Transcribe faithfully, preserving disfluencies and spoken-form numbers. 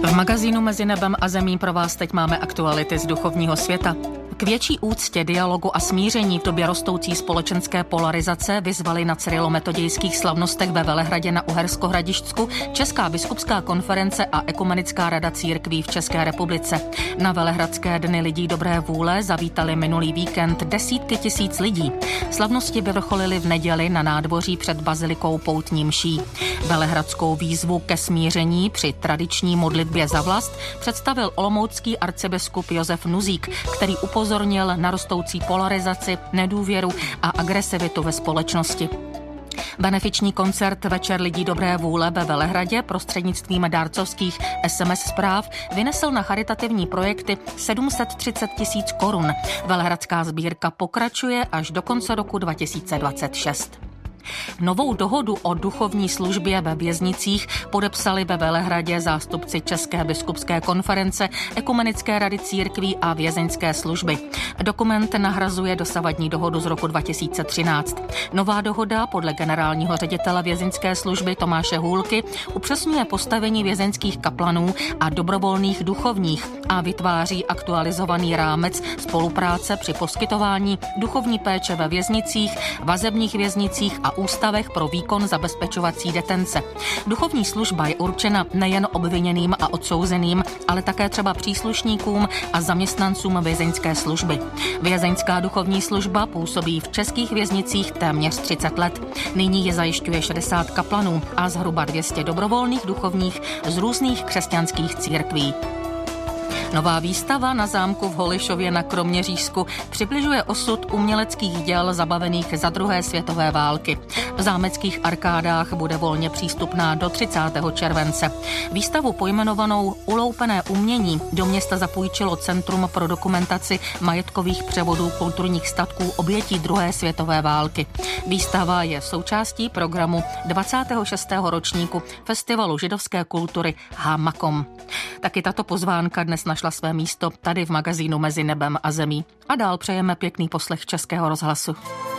V magazínu Mezi nebem a zemí pro vás teď máme aktuality z duchovního světa. K větší úctě, dialogu a smíření v době rostoucí společenské polarizace vyzvali na cyrilometodějských slavnostech ve Velehradě na Uhersko-Hradišťsku Česká biskupská konference a Ekumenická rada církví v České republice. Na Velehradské dny lidí dobré vůle zavítali minulý víkend desítky tisíc lidí. Slavnosti vyvrcholily v neděli na nádvoří před bazilikou poutní mší. Velehradskou výzvu ke smíření při tradiční modlitbě za vlast představil olomoucký arcibiskup Josef Nuzík, který upozornil na rostoucí polarizaci, nedůvěru a agresivitu ve společnosti. Benefiční koncert Večer lidí dobré vůle ve Velehradě prostřednictvím dárcovských es em es zpráv vynesl na charitativní projekty sedm set třicet tisíc korun. Velehradská sbírka pokračuje až do konce roku dva tisíce dvacet šest. Novou dohodu o duchovní službě ve věznicích podepsali ve Velehradě zástupci České biskupské konference, Ekumenické rady církví a vězeňské služby. Dokument nahrazuje dosavadní dohodu z roku dva tisíce třináct. Nová dohoda podle generálního ředitele vězeňské služby Tomáše Hůlky upřesňuje postavení vězeňských kaplanů a dobrovolných duchovních a vytváří aktualizovaný rámec spolupráce při poskytování duchovní péče ve věznicích, vazebních věznicích a ústavech pro výkon zabezpečovací detence. Duchovní služba je určena nejen obviněným a odsouzeným, ale také třeba příslušníkům a zaměstnancům vězeňské služby. Vězeňská duchovní služba působí v českých věznicích téměř třicet let. Nyní je zajišťuje šedesát kaplanů a zhruba dvě stě dobrovolných duchovních z různých křesťanských církví. Nová výstava na zámku v Holišově na Kroměřížsku přibližuje osud uměleckých děl zabavených za druhé světové války. V zámeckých arkádách bude volně přístupná do třicátého července. Výstavu pojmenovanou Uloupené umění do města zapůjčilo Centrum pro dokumentaci majetkových převodů kulturních statků obětí druhé světové války. Výstava je součástí programu dvacátého šestého ročníku Festivalu židovské kultury Hamakom. Taky tato pozvánka dnes našla své místo tady v magazínu Mezi nebem a zemí. A dál přejeme pěkný poslech Českého rozhlasu.